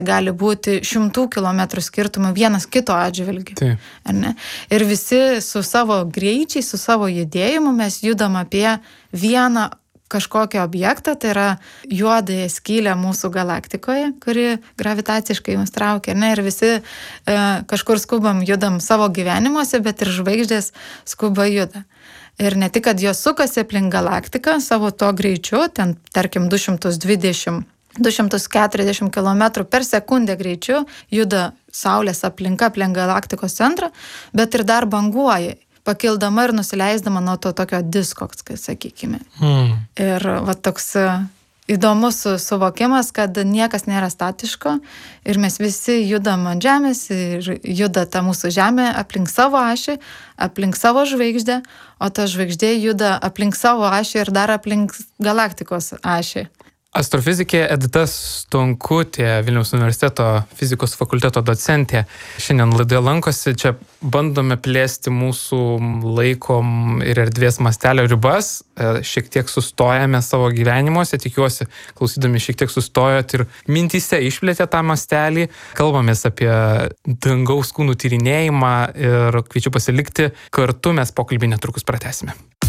gali būti 100 kilometrų skirtumų vienas kito atžvilgiu. Taip. Ar ne? Ir visi su savo greičiai, su savo judėjimu mes judam apie vieną kažkokį objektą, tai yra juodąją skylę mūsų galaktikoje, kuri gravitaciškai mus traukia, ne? Ir visi kažkur skubam, judam savo gyvenimuose, bet ir žvaigždės skuba juda. Ir ne tik, kad jos sukasi aplink galaktiką savo to greičiu, ten tarkim 240 km per sekundę greičiu juda Saulės aplinka aplink galaktikos centrą, bet ir dar banguoja, pakildama ir nusileisdama nuo to tokio disko, sakykime. Ir va toks įdomus suvokimas, kad niekas nėra statiško ir mes visi judam ant Žemės ir juda ta mūsų Žemė aplink savo ašį, aplink savo žvaigždę, o ta žvaigždė juda aplink savo ašį ir dar aplink galaktikos ašį. Astrofizikė Edita Stonkutė, Vilniaus universiteto fizikos fakulteto docentė, šiandien laidoje lankosi. Čia bandome plėsti mūsų laiko ir erdvės mastelio ribas. Šiek tiek sustojame savo gyvenimuose, tikiuosi, klausydami šiek tiek sustojot ir mintyse išplėtė tą mastelį. Kalbamės apie dangaus kūnų tyrinėjimą ir kviečiu pasilikti kartu, mes pokalbį netrukus pratęsime.